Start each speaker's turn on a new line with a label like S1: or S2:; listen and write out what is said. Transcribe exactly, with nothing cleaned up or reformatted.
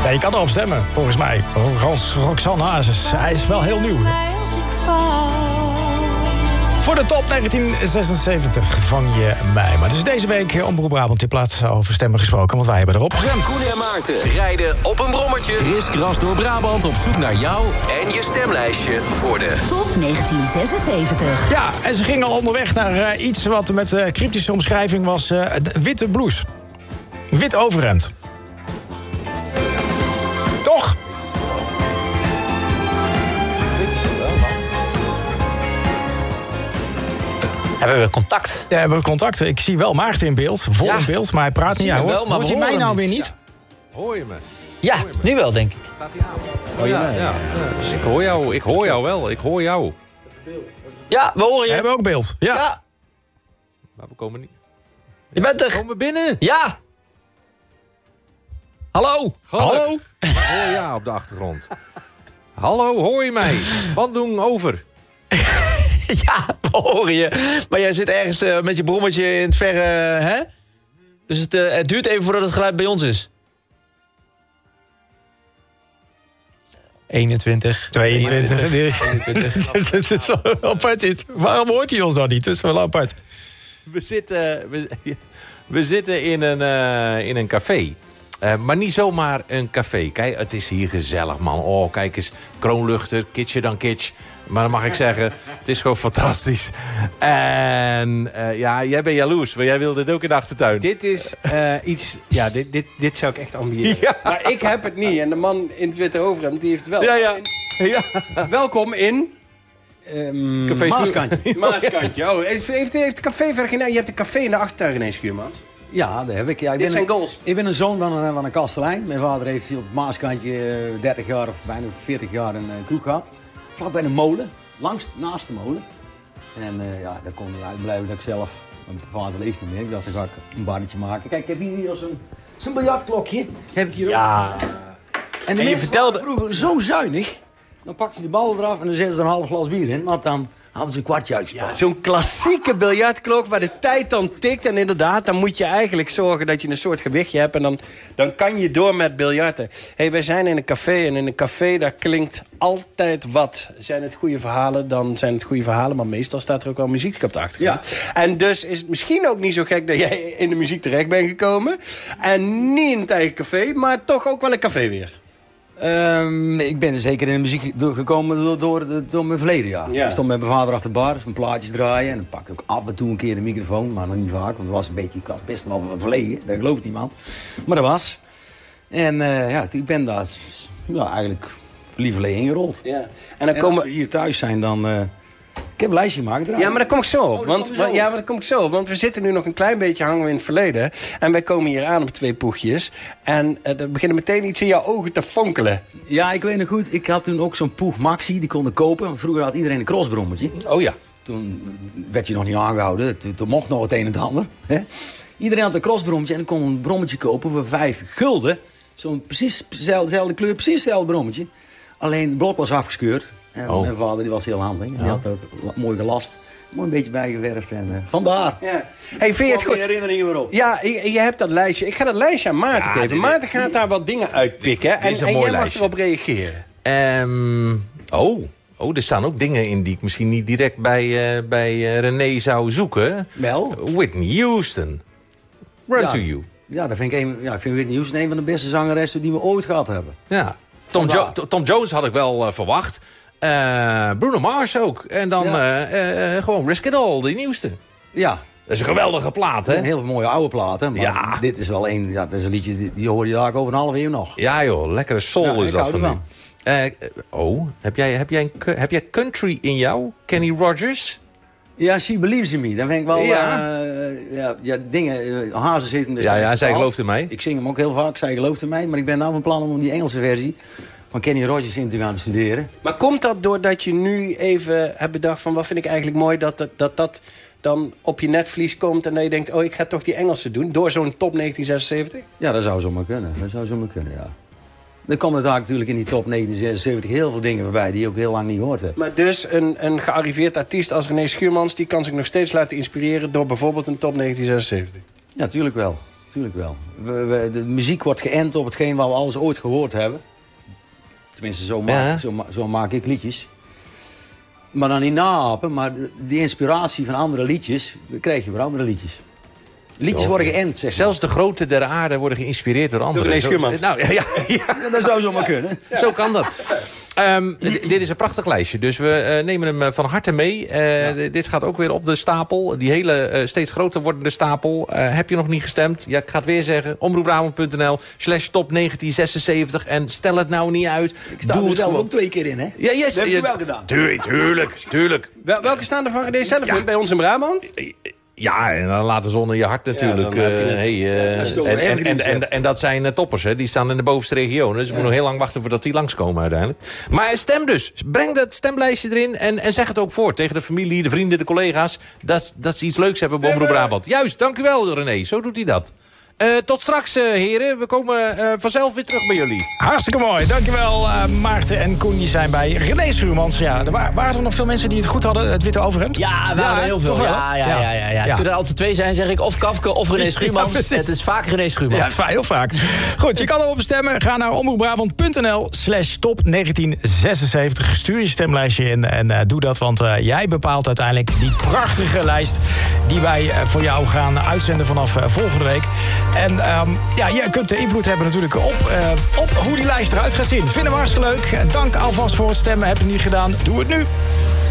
S1: Nee, je kan erop stemmen, volgens mij. Ros, Roxanne Hazes. Hij is wel heel nieuw. Voor de top negentien zesenzeventig vang je mij. Maar het is deze week Omroep Brabant in plaats over stemmen gesproken, want wij hebben erop gestemd.
S2: Koen en Maarten rijden op een brommertje. Kriskras door Brabant op zoek naar jou en je stemlijstje voor de
S3: top negentien zesenzeventig.
S1: Ja, en ze gingen al onderweg naar uh, iets wat met uh, cryptische omschrijving was uh, witte blouse. Wit overhemd. Toch?
S4: Hebben we contact?
S1: Ja, we hebben contact. Ik zie wel Maarten in beeld, vol
S4: Ja.
S1: in beeld, maar hij praat niet. Ja, hoor.
S4: wel, maar
S1: Hoort hij
S4: we
S1: mij
S4: horen
S1: nou
S4: hem
S1: weer
S4: niet.
S1: niet?
S5: Hoor je me?
S4: Ja, nu wel, denk ik.
S5: Staat hij aan? Oh ja, ja. ja. Dus ik hoor jou, ik hoor jou wel, ik hoor jou.
S4: Ja, we horen
S1: We
S4: je.
S1: hebben ook beeld. Ja.
S4: Ja,
S5: Maar we komen niet.
S4: je bent er.
S5: Komen we binnen?
S4: Ja. Hallo.
S1: Hallo?
S5: Ik hoor ja op de achtergrond. Hallo, hoor je mij? Wat doen over?
S4: Ja, we horen je. Maar jij zit ergens uh, met je brommetje in het verre, hè? Dus het, uh, het duurt even voordat het geluid bij ons is. eenentwintig.
S1: tweeëntwintig. Dat is wel apart. Waarom hoort hij ons dan niet? Dat is wel apart.
S5: We zitten, we, we zitten in, een, uh, in een café. Uh, maar niet zomaar een café. Kijk, het is hier gezellig, man. Oh, kijk eens, kroonluchter, kitsje dan kitsch. Maar dan mag ik zeggen, het is gewoon fantastisch. En uh, ja, jij bent jaloers, maar jij wilde het ook in de achtertuin.
S6: Dit is uh, iets... Ja, dit, dit, dit zou ik echt ambiëren.
S5: Ja.
S6: Maar ik heb het niet. En de man in het witte overhemd, die heeft het wel.
S5: Ja, ja. ja.
S6: Welkom in...
S7: Um,
S5: Café
S7: Maaskantje.
S6: Maaskantje. Oh, heeft, heeft, heeft de café ver gedaan? Je hebt een café in de achtertuin ineens, Schuurmans.
S7: Ja, dat heb ik. Ja, ik
S6: Dit
S7: ben
S6: zijn
S7: een,
S6: goals.
S7: Ik ben een zoon van een, van een kastelein. Mijn vader heeft hier op het Maaskantje uh, dertig jaar of bijna veertig jaar een uh, kroeg gehad. Vlak bij de molen. Langs, naast de molen. En uh, ja, daar kon ik uitblijven dat ik zelf... Mijn vader leeft niet meer. Ik dacht, dan ga ik een barretje maken. Kijk, ik heb hier, hier zo'n zo'n biljartklokje. Heb ik hier
S6: Ja.
S7: ook. En de
S6: En je
S7: mensen
S6: vertelde-
S7: waren vroeger zo zuinig. Dan pakten ze de bal eraf en dan zetten ze er een half glas bier in. Want dan hadden ze een kwartje uitgespaard.
S6: Zo'n klassieke biljartklok waar de tijd dan tikt. En inderdaad, dan moet je eigenlijk zorgen dat je een soort gewichtje hebt. En dan, dan kan je door met biljarten. Hey, wij zijn in een café en in een café daar klinkt altijd wat. Zijn het goede verhalen, dan zijn het goede verhalen. Maar meestal staat er ook wel muziek op de achtergrond.
S7: Ja.
S6: En dus is het misschien ook niet zo gek dat jij in de muziek terecht bent gekomen. En niet in het eigen café, maar toch ook wel een café weer.
S7: Um, ik ben er zeker in de muziek doorgekomen door, door, door, door mijn verleden, ja.
S6: Ja.
S7: Ik stond met mijn vader achter de bar, een plaatjes draaien. En dan pak ik ook af en toe een keer de microfoon, maar nog niet vaak. Want het was een beetje, ik was best wel verlegen, dat gelooft niemand. Maar dat was. En uh, ja, ik ben daar ja, eigenlijk lieverlee ingerold.
S6: Ja. En dan
S7: En
S6: komen...
S7: als we hier thuis zijn, dan... Uh, ik heb een lijstje gemaakt.
S6: Ja, maar daar kom ik zo op.
S7: Oh,
S6: want,
S7: kom je zo op.
S6: Ja, maar daar kom ik zo op. Want we zitten nu nog een klein beetje hangen we in het verleden. En wij komen hier aan op twee poegjes. En uh, er beginnen meteen iets in jouw ogen te fonkelen.
S7: Ja, ik weet nog goed. Ik had toen ook zo'n poeg Maxi, die konden kopen. Want vroeger had iedereen een crossbrommetje.
S5: Oh ja.
S7: Toen werd je nog niet aangehouden. Toen, toen mocht nog het een en het ander. Hè? Iedereen had een crossbrommetje en dan kon een brommetje kopen voor vijf gulden. Zo'n precies dezelfde kleur, precies hetzelfde brommetje. Alleen het blok was afgescheurd. En
S5: Oh.
S7: mijn vader die was heel handig. Die had ook mooi gelast. Mooi een beetje bijgewerfd. En uh, vandaar.
S6: Ja. Hey, vind je het goed?
S7: herinneringen weer op.
S6: Ja, je, je hebt dat lijstje. Ik ga dat lijstje aan Maarten
S5: Ja,
S6: geven.
S5: dit-
S6: Maarten gaat daar wat dingen uitpikken. En,
S5: is een
S6: en
S5: mooi
S6: jij mag
S5: lijstje.
S6: erop reageren.
S5: Ehm, oh. oh, er staan ook dingen in die ik misschien niet direct bij, uh, bij uh, René zou zoeken.
S7: Wel?
S5: Whitney Houston. Run
S7: Ja.
S5: to You.
S7: Ja, dat vind ik, een, ja, ik vind Whitney Houston een van de beste zangeressen die we ooit gehad hebben.
S5: Ja. Tom,
S7: Vandaar.
S5: jo- Tom Jones had ik wel uh, verwacht. Uh, Bruno Mars ook. En dan
S7: Ja.
S5: uh, uh, gewoon Risk It All, die nieuwste.
S7: Ja,
S5: Dat is een geweldige plaat,
S7: het zijn
S5: hè?
S7: heel veel mooie oude platen. Maar
S5: Ja.
S7: dit is wel een, ja, dat is een liedje, die, die hoor je daar over een half eeuw nog.
S5: Ja joh, lekkere soul
S7: Ja,
S5: is
S7: ik
S5: dat
S7: hou
S5: van
S7: ervan.
S5: nu. Uh, oh, heb jij, heb, jij een, cu- heb jij country in jou? Kenny Rogers?
S7: Ja, She Believes in Me. Dan vind ik wel,
S5: Ja.
S7: ja, ja, ja dingen, uh, Hazes heeft hem
S5: Ja,
S7: destijds
S5: ja, zij
S7: vertaald.
S5: gelooft in mij.
S7: Ik zing hem ook heel vaak, zij gelooft in mij. Maar ik ben nou van plan om die Engelse versie van Kenny Rogers in te gaan studeren.
S6: Maar komt dat doordat je nu even hebt bedacht van wat vind ik eigenlijk mooi dat dat, dat, dat dan op je netvlies komt en dat je denkt, oh ik ga toch die Engelse doen door zo'n top negentien zesenzeventig?
S7: Ja, dat zou zomaar kunnen. Dat zou zomaar kunnen, ja. Er komen daar natuurlijk in die top negentien zesenzeventig heel veel dingen voorbij die je ook heel lang niet gehoord hebt.
S6: Maar dus een, een gearriveerd artiest als René Schuurmans die kan zich nog steeds laten inspireren door bijvoorbeeld een top negentien zesenzeventig.
S7: Ja, tuurlijk wel. tuurlijk wel. We, we, de muziek wordt geënt op hetgeen waar we alles ooit gehoord hebben. Tenminste, zo maak,
S5: Ja.
S7: zo, ma- zo maak ik liedjes. Maar dan niet naapen, maar de- die inspiratie van andere liedjes, dan krijg je weer andere liedjes. Liedjes
S5: Jo.
S7: worden geënt, zeg maar.
S5: Zelfs de grote der aarde worden geïnspireerd door anderen.
S6: René
S5: Zo-
S6: Schuurmans.
S5: Nou, ja, ja, ja.
S7: Ja, dat zou zomaar kunnen.
S5: Zo kan dat. Ehm, d- dit is een prachtig lijstje, dus we eh, nemen hem eh, van harte mee. Eh, d- Dit gaat ook weer op de stapel. Die hele eh, steeds groter wordende stapel. Eh, heb je nog niet gestemd? Ja, ik ga het weer zeggen. omroepbrabant.nl slash top negentien zesenzeventig. En stel het nou niet uit.
S7: Ik sta
S5: Doe
S7: er
S5: het
S7: zelf
S5: gewoon.
S7: ook twee keer in, hè?
S5: Ja, yes,
S7: Dat heb je
S5: ja,
S7: wel gedaan.
S5: Tuurlijk, tuurlijk, tuurlijk.
S6: Wel- welke staan er van René zelf in bij ons in Brabant?
S5: Ja, en dan laat de zon in je hart natuurlijk.
S6: Ja, dan heb je
S5: eh,
S6: het.
S5: hey, eh,
S7: Dat is toch
S5: en,
S7: een
S5: en, en,
S7: evergreen
S5: en,
S7: set.
S5: en dat zijn eh, toppers, hè. Die staan in de bovenste regionen. Dus we moeten nog heel lang wachten voordat die langskomen uiteindelijk. Maar stem dus. Breng dat stemlijstje erin en, en zeg het ook voor tegen de familie, de vrienden, de collega's. Dat, dat ze iets leuks hebben bij Omroep Brabant. Juist, dank u wel René. Zo doet hij dat. Eh, tot straks, eh, heren. We komen eh, vanzelf weer terug bij jullie.
S1: Hartstikke mooi. Dankjewel uh, Maarten en Koen. Die zijn bij René Schuurmans. Ja, er wa- waren er nog veel mensen die het goed hadden, het witte overhemd?
S4: Ja, we hadden heel veel.
S1: toch wel?
S4: Ja, ja, ja, ja, ja. Het
S1: Ja.
S4: kunnen er altijd twee zijn, zeg ik. Of Kafke of René Schuurmans.
S1: Ja, precies.
S4: Het is vaak René Schuurmans.
S1: Ja, va- heel vaak. Goed, je kan erop stemmen. Ga naar omroepbrabant.nl slash top negentien zesenzeventig. Stuur je stemlijstje in en uh, doe dat. Want uh, jij bepaalt uiteindelijk die prachtige lijst die wij uh, voor jou gaan uitzenden vanaf uh, volgende week. En um, ja, je kunt de invloed hebben natuurlijk op, uh, op hoe die lijst eruit gaat zien. Vinden we hartstikke leuk. Dank alvast voor het stemmen. Heb je het niet gedaan? Doe het nu.